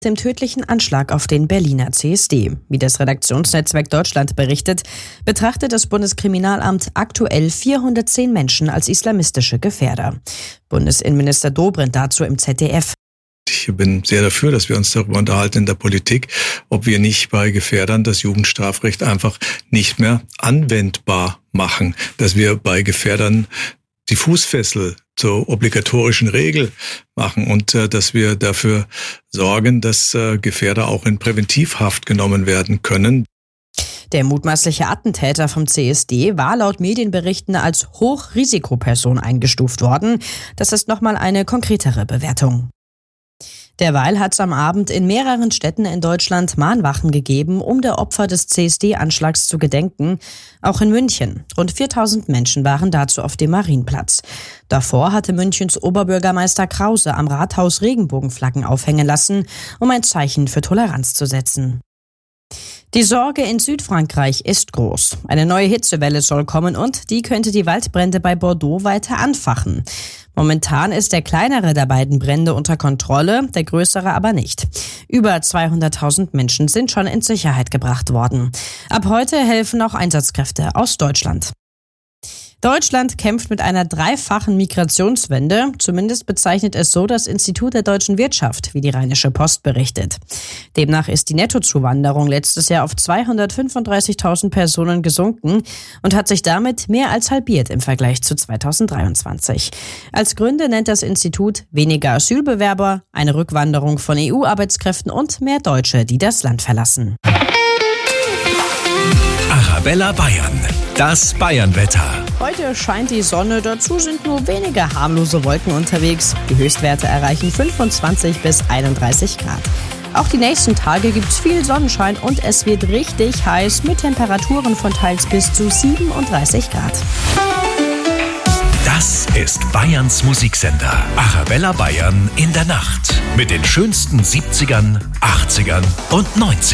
dem tödlichen Anschlag auf den Berliner CSD. Wie das Redaktionsnetzwerk Deutschland berichtet, betrachtet das Bundeskriminalamt aktuell 410 Menschen als islamistische Gefährder. Bundesinnenminister Dobrindt dazu im ZDF. Ich bin sehr dafür, dass wir uns darüber unterhalten in der Politik, ob wir nicht bei Gefährdern das Jugendstrafrecht einfach nicht mehr anwendbar machen, dass wir bei Gefährdern die Fußfessel zur obligatorischen Regel machen und dass wir dafür sorgen, dass Gefährder auch in Präventivhaft genommen werden können. Der mutmaßliche Attentäter vom CSD war laut Medienberichten als Hochrisikoperson eingestuft worden. Das ist nochmal eine konkretere Bewertung. Derweil hat es am Abend in mehreren Städten in Deutschland Mahnwachen gegeben, um der Opfer des CSD-Anschlags zu gedenken. Auch in München. Rund 4000 Menschen waren dazu auf dem Marienplatz. Davor hatte Münchens Oberbürgermeister Krause am Rathaus Regenbogenflaggen aufhängen lassen, um ein Zeichen für Toleranz zu setzen. Die Sorge in Südfrankreich ist groß. Eine neue Hitzewelle soll kommen und die könnte die Waldbrände bei Bordeaux weiter anfachen. Momentan ist der kleinere der beiden Brände unter Kontrolle, der größere aber nicht. Über 200.000 Menschen sind schon in Sicherheit gebracht worden. Ab heute helfen auch Einsatzkräfte aus Deutschland. Deutschland kämpft mit einer dreifachen Migrationswende. Zumindest bezeichnet es so das Institut der deutschen Wirtschaft, wie die Rheinische Post berichtet. Demnach ist die Nettozuwanderung letztes Jahr auf 235.000 Personen gesunken und hat sich damit mehr als halbiert im Vergleich zu 2023. Als Gründe nennt das Institut weniger Asylbewerber, eine Rückwanderung von EU-Arbeitskräften und mehr Deutsche, die das Land verlassen. Arabella Bayern, das Bayernwetter. Heute scheint die Sonne, dazu sind nur wenige harmlose Wolken unterwegs. Die Höchstwerte erreichen 25 bis 31 Grad. Auch die nächsten Tage gibt es viel Sonnenschein und es wird richtig heiß mit Temperaturen von teils bis zu 37 Grad. Das ist Bayerns Musiksender. Arabella Bayern in der Nacht. Mit den schönsten 70ern, 80ern und 90ern.